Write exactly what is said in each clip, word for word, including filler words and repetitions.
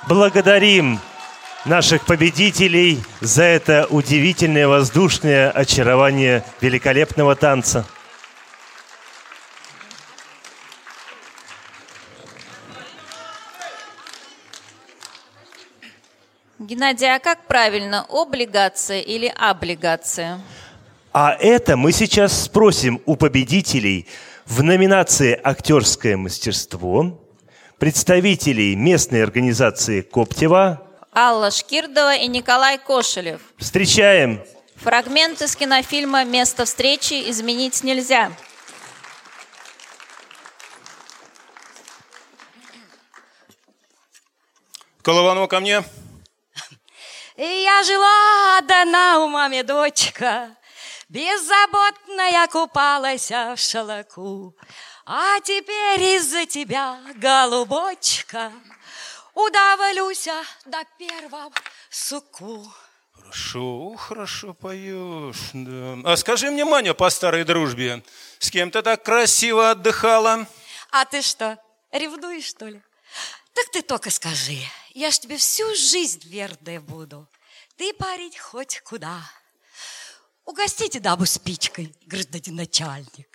Благодарим наших победителей за это удивительное воздушное очарование великолепного танца. Геннадий, а как правильно, облигация или облигация? А это мы сейчас спросим у победителей в номинации «Актерское мастерство», представителей местной организации «Коптева» Алла Шкирдова и Николай Кошелев. Встречаем! Фрагмент из кинофильма «Место встречи изменить нельзя». Колыванова ко мне. Я жила одна у мамы дочка, беззаботная купалась в шелку. А теперь из-за тебя, голубочка, удавлюсь до первого суку. Хорошо, хорошо поешь, да. А скажи мне, Маня, по старой дружбе, с кем ты так красиво отдыхала? А ты что, ревнуешь, что ли? Так ты только скажи, я ж тебе всю жизнь верной буду. Ты парить хоть куда. Угостите даму спичкой, гражданин начальник.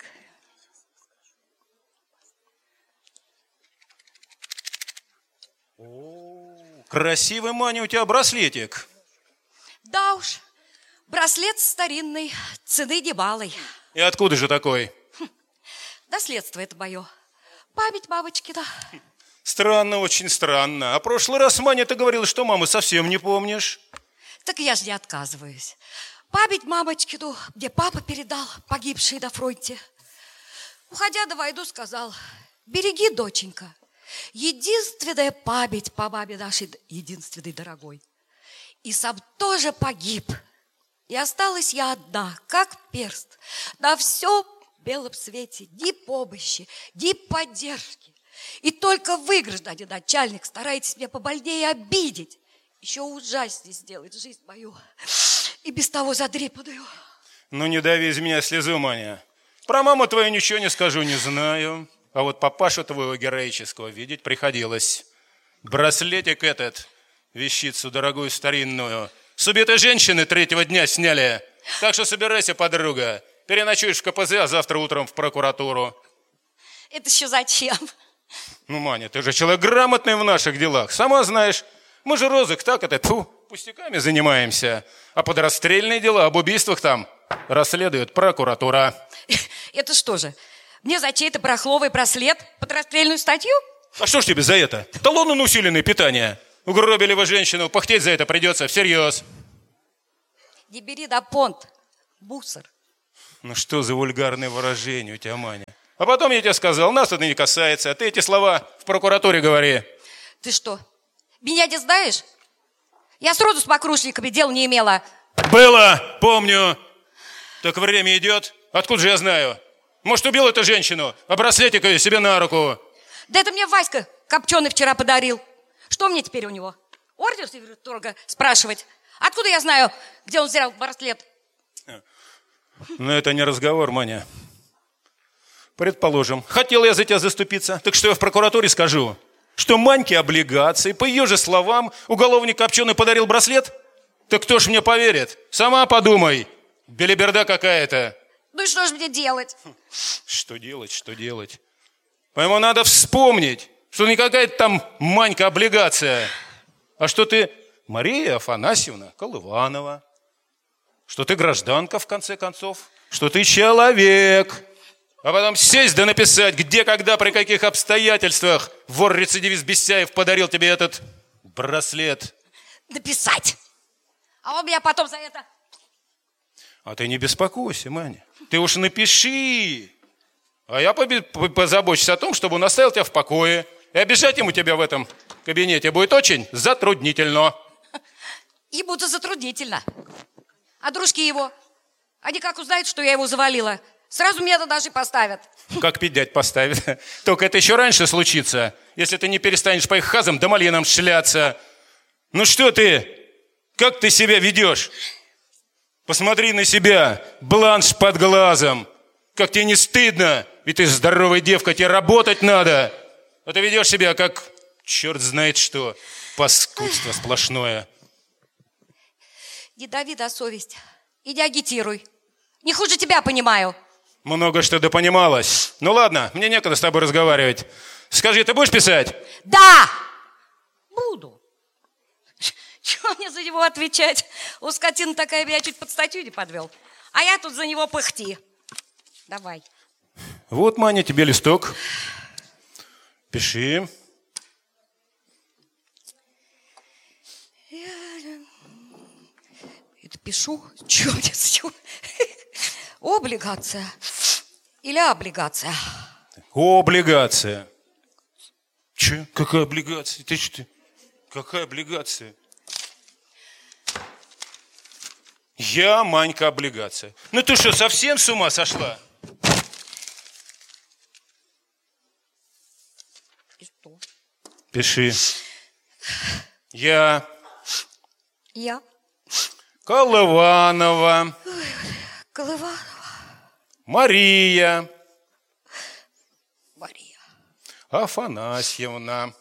О, красивый, Маня, у тебя браслетик. Да уж, браслет старинный, цены немалой. И откуда же такой? Хм, наследство это мое. Память бабочкина. Странно, очень странно. А прошлый раз, Маня, ты говорила, что мамы совсем не помнишь. Так я же не отказываюсь. Память мамочкину мне папа передал, погибший на фронте. Уходя на войну, сказал: береги, доченька, единственная память по маме нашей, единственной дорогой. И сам тоже погиб. И осталась я одна, как перст, на всем белом свете. Ни помощи, ни поддержки. И только вы, гражданин начальник, стараетесь меня побольнее обидеть. Еще ужаснее сделать жизнь мою. И без того задрипанную. Ну, не дави из меня слезу, Маня. Про маму твою ничего не скажу, не знаю. А вот папашу твоего героического видеть приходилось. Браслетик этот, вещицу дорогую старинную, с убитой женщины третьего дня сняли. Так что собирайся, подруга. Переночуешь в ка пэ зэ, а завтра утром в прокуратуру. Это еще зачем? Ну, Маня, ты же человек грамотный в наших делах. Сама знаешь, мы же розыск так это, фу, пустяками занимаемся. А под расстрельные дела об убийствах там расследует прокуратура. Это что же, мне за чей-то барахловый браслет под расстрельную статью? А что ж тебе за это? Талоны на усиленное питание. Угробили вы женщину, пыхтеть за это придется всерьез. Не бери да понт, бусор. Ну что за вульгарное выражение у тебя, Маня? А потом я тебе сказал, нас это не касается, а ты эти слова в прокуратуре говори. Ты что, меня не знаешь? Я сроду с мокрушниками дел не имела. Было, помню. Так время идет. Откуда же я знаю? Может, убил эту женщину, а браслетик ее себе на руку? Да это мне Васька копченый вчера подарил. Что мне теперь у него? Ордер Северторга спрашивать? Откуда я знаю, где он взял браслет? Ну, это не разговор, Маня. Предположим, хотел я за тебя заступиться. Так что я в прокуратуре скажу? Что Маньке облигации, по ее же словам, уголовник копченый подарил браслет? Так кто ж мне поверит? Сама подумай. Белиберда какая-то. Ну и что же мне делать? Что делать, что делать? Поэтому надо вспомнить, что не какая-то там Манька облигация, а что ты Мария Афанасьевна Колыванова, что ты гражданка, в конце концов, что ты человек. А потом сесть да написать, где, когда, при каких обстоятельствах вор-рецидивист Бесяев подарил тебе этот браслет. Написать. А он меня потом за это... А ты не беспокойся, Маня. Ты уж напиши. А я позабочусь о том, чтобы он оставил тебя в покое. И обижать ему тебя в этом кабинете будет очень затруднительно. Ему-то затруднительно. А дружки его, они как узнают, что я его завалила, сразу меня туда же поставят. Как пить дать поставят. Только это еще раньше случится, если ты не перестанешь по их хазам да малинам шляться. Ну что ты? Как ты себя ведешь? Посмотри на себя, бланш под глазом. Как тебе не стыдно? Ведь ты здоровая девка, тебе работать надо. А ты ведешь себя как черт знает что. Паскудство сплошное. Не дави на совесть. Иди агитируй. Не хуже тебя понимаю. Много что допонималось. Ну ладно, мне некогда с тобой разговаривать. Скажи, ты будешь писать? Да! Буду. Чего мне за него отвечать? У скотины такая, я чуть под статью не подвел. А я тут за него пыхти. Давай. Вот, Маня, тебе листок. Пиши. Это пишу? Чего мне с чего? Облигация или облигация? Облигация. Че? Какая облигация? Ты что? Какая облигация? Я, Манька, облигация. Ну ты что, совсем с ума сошла? И что? Пиши. Я. Я. Колыванова. Колыванова. Мария. Мария. Афанасьевна.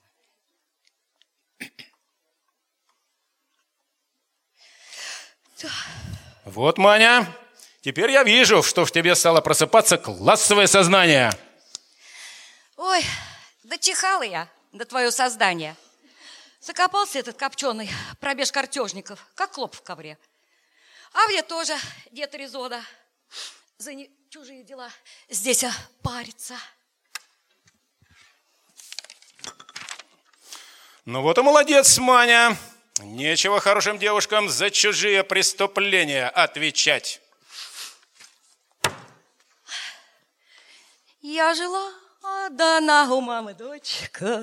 Вот, Маня, теперь я вижу, что в тебе стало просыпаться классовое сознание. Ой, дочихала я до твое создание. Закопался этот копченый пробеж картежников, как клоп в ковре. А мне тоже дед Резода за не чужие дела здесь а, парится. Ну вот и молодец, Маня. Нечего хорошим девушкам за чужие преступления отвечать. Я жила одна у мамы дочка,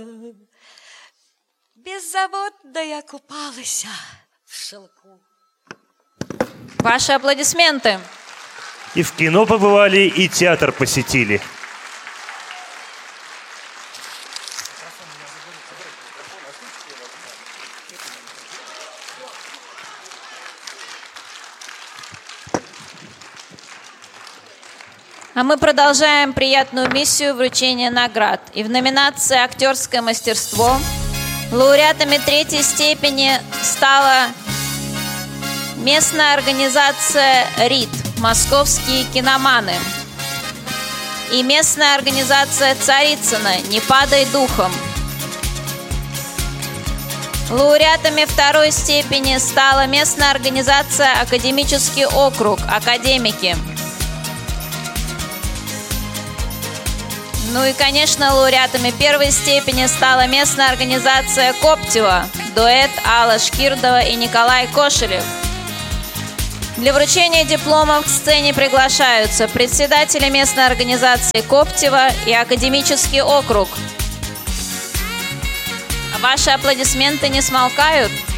беззаботно я купалась в шелку. Ваши аплодисменты. И в кино побывали, и театр посетили. А мы продолжаем приятную миссию вручения наград. И в номинации «Актерское мастерство» лауреатами третьей степени стала местная организация РИТ «Московские киноманы» и местная организация Царицына «Не падай духом». Лауреатами второй степени стала местная организация «Академический округ» «Академики». Ну и, конечно, лауреатами первой степени стала местная организация «Коптева», дуэт Алла Шкирдова и Николай Кошелев. Для вручения дипломов к сцене приглашаются председатели местной организации «Коптева» и «Академический округ». Ваши аплодисменты не смолкают.